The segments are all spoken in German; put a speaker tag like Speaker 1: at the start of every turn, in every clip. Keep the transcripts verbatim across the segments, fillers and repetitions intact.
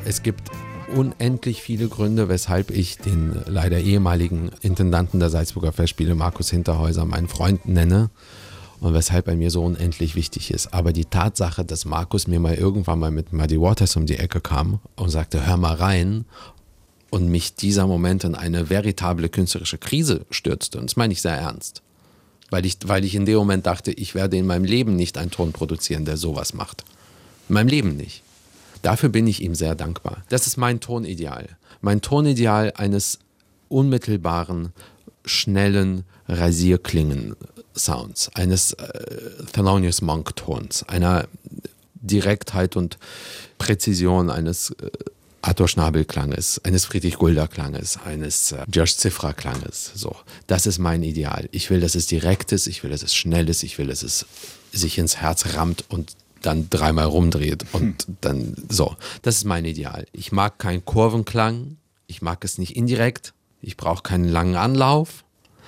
Speaker 1: Es gibt unendlich viele Gründe, weshalb ich den leider ehemaligen Intendanten der Salzburger Festspiele, Markus Hinterhäuser, meinen Freund nenne und weshalb er mir so unendlich wichtig ist. Aber die Tatsache, dass Markus mir mal irgendwann mal mit Muddy Waters um die Ecke kam und sagte, hör mal rein, und mich dieser Moment in eine veritable künstlerische Krise stürzte, und das meine ich sehr ernst, weil ich, weil ich in dem Moment dachte, ich werde in meinem Leben nicht einen Ton produzieren, der sowas macht. In meinem Leben nicht. Dafür bin ich ihm sehr dankbar. Das ist mein Tonideal. Mein Tonideal eines unmittelbaren, schnellen Rasierklingen-Sounds, eines äh, Thelonious Monk-Tons, einer Direktheit und Präzision eines äh, Arthur Schnabel-Klanges, eines Friedrich Gulda-Klanges, eines äh, George Zifra-Klanges. So, das ist mein Ideal. Ich will, dass es direkt ist, ich will, dass es schnell ist, ich will, dass es sich ins Herz rammt und dann dreimal rumdreht und hm. dann so. Das ist mein Ideal. Ich mag keinen Kurvenklang, ich mag es nicht indirekt, ich brauche keinen langen Anlauf,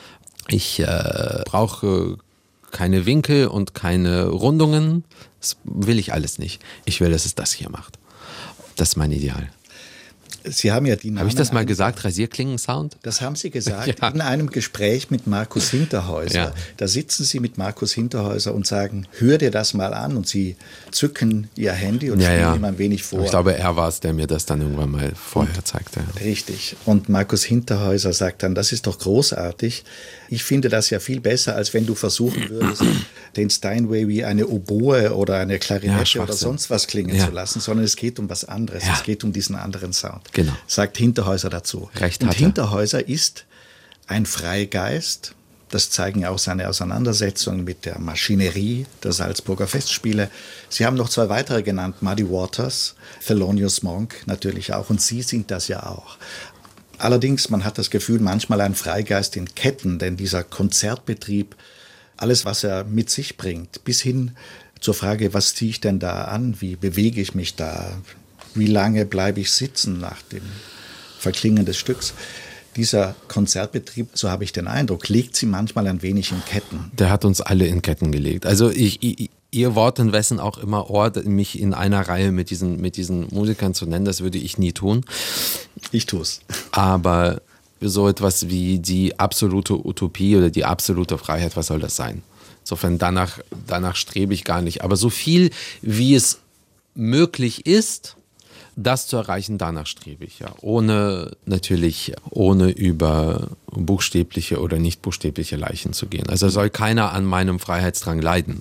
Speaker 1: ich äh, brauche keine Winkel und keine Rundungen. Das will ich alles nicht. Ich will, dass es das hier macht. Das ist mein Ideal.
Speaker 2: Sie haben ja die Namen.
Speaker 1: Habe ich das mal gesagt, Rasierklingen-Sound?
Speaker 2: Das haben Sie gesagt
Speaker 1: ja.
Speaker 2: in einem Gespräch mit Markus Hinterhäuser. Ja. Da sitzen Sie mit Markus Hinterhäuser und sagen, hör dir das mal an, und Sie zücken Ihr Handy und
Speaker 1: ja,
Speaker 2: spielen
Speaker 1: ja.
Speaker 2: ihm ein wenig vor.
Speaker 1: Ich glaube, er war es, der mir das dann irgendwann mal vorher und, zeigte.
Speaker 2: Richtig. Und Markus Hinterhäuser sagt dann, das ist doch großartig. Ich finde das ja viel besser, als wenn du versuchen würdest, den Steinway wie eine Oboe oder eine Klarinette ja, oder sonst was klingen ja. zu lassen, sondern es geht um was anderes. Ja. Es geht um diesen anderen Sound.
Speaker 1: Genau.
Speaker 2: Sagt Hinterhäuser dazu.
Speaker 1: Recht
Speaker 2: Und
Speaker 1: hat er.
Speaker 2: Hinterhäuser ist ein Freigeist. Das zeigen auch seine Auseinandersetzungen mit der Maschinerie der Salzburger Festspiele. Sie haben noch zwei weitere genannt, Muddy Waters, Thelonious Monk natürlich auch, und Sie sind das ja auch. Allerdings, man hat das Gefühl, manchmal ein Freigeist in Ketten, denn dieser Konzertbetrieb, alles, was er mit sich bringt, bis hin zur Frage, was ziehe ich denn da an, wie bewege ich mich da, wie lange bleibe ich sitzen nach dem Verklingen des Stücks. Dieser Konzertbetrieb, so habe ich den Eindruck, legt sie manchmal ein wenig in Ketten.
Speaker 1: Der hat uns alle in Ketten gelegt. Also ich, ich, Ihr Wort in wessen auch immer Ohr, mich in einer Reihe mit diesen, mit diesen Musikern zu nennen, das würde ich nie tun.
Speaker 2: Ich tue es.
Speaker 1: Aber so etwas wie die absolute Utopie oder die absolute Freiheit, was soll das sein? Insofern danach, danach strebe ich gar nicht. Aber so viel, wie es möglich ist, das zu erreichen, danach strebe ich, ja. Ohne, natürlich, ohne über buchstäbliche oder nicht buchstäbliche Leichen zu gehen. Also soll keiner an meinem Freiheitsdrang leiden.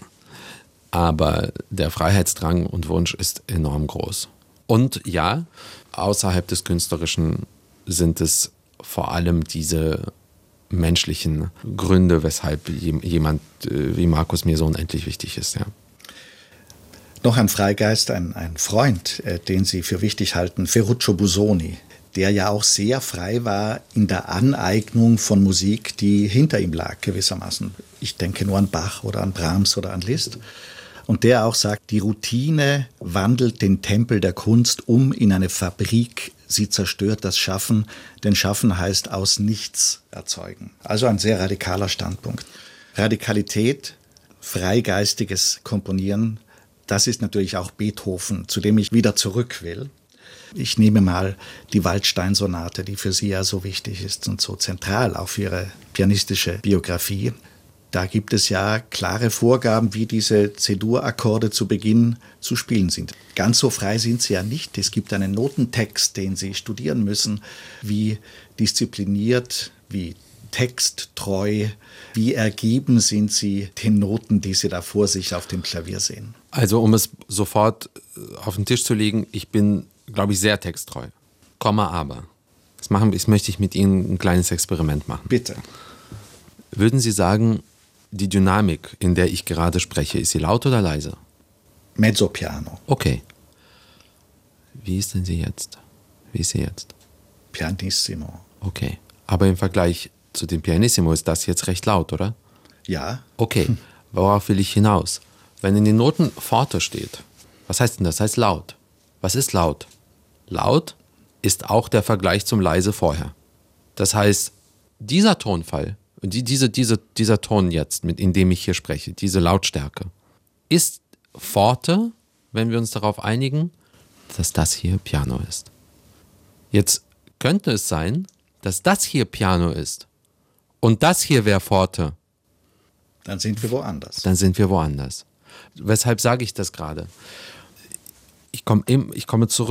Speaker 1: Aber der Freiheitsdrang und Wunsch ist enorm groß. Und ja, außerhalb des Künstlerischen sind es vor allem diese menschlichen Gründe, weshalb jemand wie Markus mir so unendlich wichtig ist, ja.
Speaker 2: Noch ein Freigeist, ein, ein Freund, äh, den Sie für wichtig halten, Ferruccio Busoni, der ja auch sehr frei war in der Aneignung von Musik, die hinter ihm lag gewissermaßen. Ich denke nur an Bach oder an Brahms oder an Liszt. Und der auch sagt, die Routine wandelt den Tempel der Kunst um in eine Fabrik. Sie zerstört das Schaffen, denn Schaffen heißt aus nichts erzeugen. Also ein sehr radikaler Standpunkt. Radikalität, freigeistiges Komponieren, das ist natürlich auch Beethoven, zu dem ich wieder zurück will. Ich nehme mal die Waldstein-Sonate, die für Sie ja so wichtig ist und so zentral auch für Ihre pianistische Biografie. Da gibt es ja klare Vorgaben, wie diese C-Dur-Akkorde zu Beginn zu spielen sind. Ganz so frei sind sie ja nicht. Es gibt einen Notentext, den Sie studieren müssen. Wie diszipliniert, wie texttreu, wie ergeben sind Sie den Noten, die Sie da vor sich auf dem Klavier sehen?
Speaker 1: Also um es sofort auf den Tisch zu legen, ich bin, glaube ich, sehr texttreu. Komma aber. Das, machen, das möchte ich mit Ihnen ein kleines Experiment machen.
Speaker 2: Bitte.
Speaker 1: Würden Sie sagen, die Dynamik, in der ich gerade spreche, ist sie laut oder leise?
Speaker 2: Mezzopiano.
Speaker 1: Okay. Wie ist denn sie jetzt? Wie ist sie jetzt?
Speaker 2: Pianissimo.
Speaker 1: Okay. Aber im Vergleich zu dem Pianissimo ist das jetzt recht laut, oder?
Speaker 2: Ja.
Speaker 1: Okay. Worauf will ich hinaus? Wenn in den Noten Forte steht, was heißt denn das? Das heißt laut. Was ist laut? Laut ist auch der Vergleich zum leise vorher. Das heißt, dieser Tonfall, die, diese, diese, dieser Ton jetzt, mit, in dem ich hier spreche, diese Lautstärke, ist Forte, wenn wir uns darauf einigen, dass das hier Piano ist. Jetzt könnte es sein, dass das hier Piano ist und das hier wäre Forte.
Speaker 2: Dann sind wir woanders.
Speaker 1: Dann sind wir woanders. Weshalb sage ich das gerade? Ich komme ich komme zurück